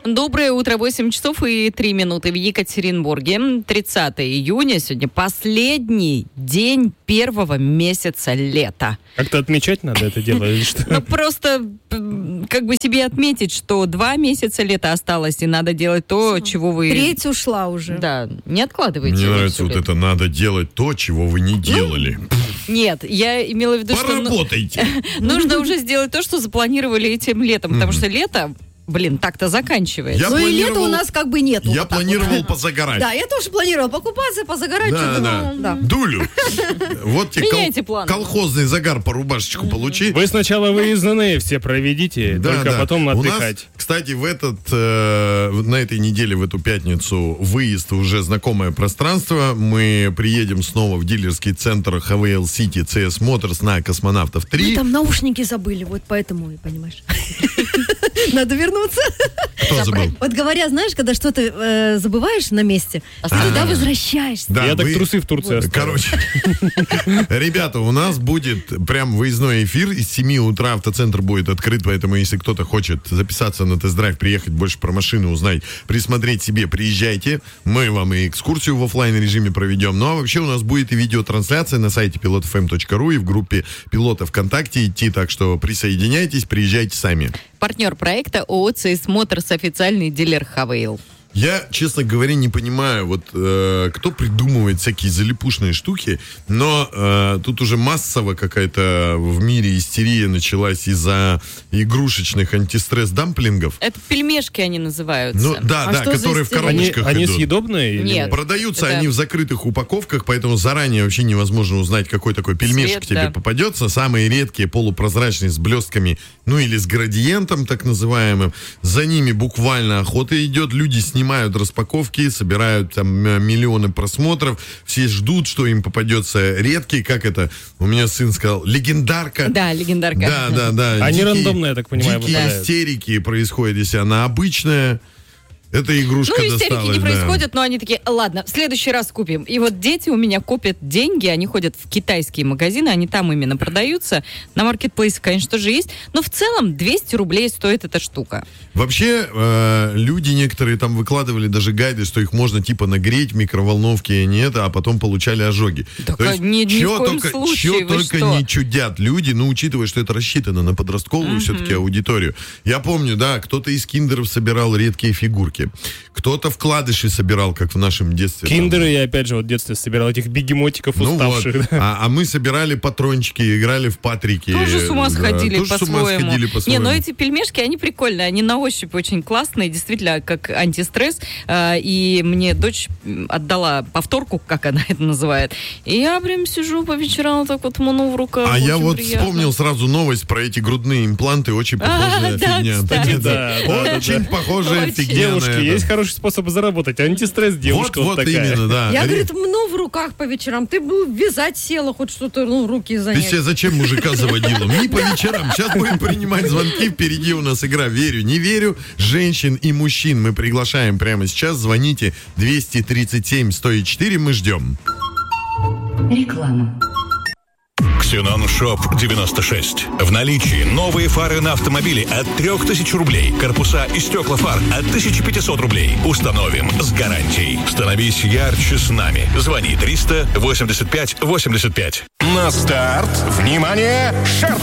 Доброе утро, 8 часов и 3 минуты в Екатеринбурге. 30 июня, сегодня последний день первого месяца лета. Как-то отмечать надо это дело или что? Ну, просто как бы себе отметить, что 2 месяца лета осталось, и надо делать то, чего вы... Треть ушла уже. Да, не откладывайте. Мне нравится вот это, надо делать то, чего вы не делали. Нет, я имела в виду, что... Поработайте. Нужно уже сделать то, что запланировали этим летом, потому что лето... так-то заканчивается. Ну и лета у нас как бы нету. Я планировал позагорать. Да, я тоже планировал покупаться, позагорать. Да. Дулю. Вот тебе колхозный загар по рубашечку получи. Вы сначала выездные все проведите, только потом отдыхать. У нас, кстати, на этой неделе, в эту пятницу, выезд уже знакомое пространство. Мы приедем снова в дилерский центр HVL City CS Motors на Космонавтов 3. Мы там наушники забыли, вот поэтому, понимаешь. Надо вернуться. Кто забыл? Вот говоря, знаешь, когда что-то забываешь на месте, ты туда возвращаешься. Да, я так трусы в Турции оставил. Короче, ребята, у нас будет прям выездной эфир. Из 7 утра автоцентр будет открыт, поэтому если кто-то хочет записаться на тест-драйв, приехать больше про машину узнать, присмотреть себе, приезжайте. Мы вам и экскурсию в офлайн режиме проведем. Ну а вообще у нас будет и видеотрансляция на сайте pilotfm.ru и в группе Пилота ВКонтакте идти, так что присоединяйтесь, приезжайте сами. Партнер проекта ООО CS Motors, официальный дилер HVL. Я, честно говоря, не понимаю, кто придумывает всякие залипушные штуки, но тут уже массово какая-то в мире истерия началась из-за игрушечных антистресс-дамплингов. Это пельмешки они называются. Ну да, которые в коробочках Они идут. съедобные? Нет. Продаются они в закрытых упаковках, поэтому заранее вообще невозможно узнать, какой такой пельмешек тебе попадется. Самые редкие, полупрозрачные, с блестками, или с градиентом так называемым. За ними буквально охота идет, люди снимают распаковки, собирают там миллионы просмотров, все ждут, что им попадется редкий, как это, у меня сын сказал, легендарка. Да, легендарка. Да. Они рандомные, я так понимаю, дикие выпадают. истерики происходят, если она обычная. Эта игрушка досталась. Истерики не происходят, но они такие, ладно, в следующий раз купим. И вот дети у меня копят деньги, они ходят в китайские магазины, они там именно продаются. На маркетплейсе, конечно, тоже есть. Но в целом 200 рублей стоит эта штука. Вообще, люди некоторые там выкладывали даже гайды, что их можно типа нагреть в микроволновке, а потом получали ожоги. Так, то есть, ни в коем случае, чё только не чудят люди, учитывая, что это рассчитано на подростковую все-таки аудиторию. Я помню, кто-то из киндеров собирал редкие фигурки. Кто-то вкладыши собирал, как в нашем детстве. Киндеры, я опять же в детстве собирал этих бегемотиков уставших. А мы собирали патрончики, играли в патрики. Тоже с ума сходили по-своему. Не, но эти пельмешки, они прикольные, они на ощупь очень классные, действительно, как антистресс. И мне дочь отдала повторку, как она это называет. И я прям сижу по вечерам, так вот мну в руках. А я вспомнил сразу новость про эти грудные импланты, очень похожая фигня. Очень похожая фигня. Девушки, есть хороший способ заработать. Антистресс девушка вот такая. Именно, да. Я, говорит, мну в руках по вечерам. Ты бы вязать села, хоть что-то в руки занять. Ты себе зачем мужика заводила? Не по вечерам. Сейчас будем принимать звонки. Впереди у нас игра «Верю, не верю». Женщин и мужчин мы приглашаем прямо сейчас. Звоните 237-104. Мы ждем. Реклама. Ксенон Шоп 96. В наличии новые фары на автомобили от 3000 рублей. Корпуса и стекла фар от 1500 рублей. Установим с гарантией. Становись ярче с нами. Звони 300 85 85. На старт. Внимание! Шарт!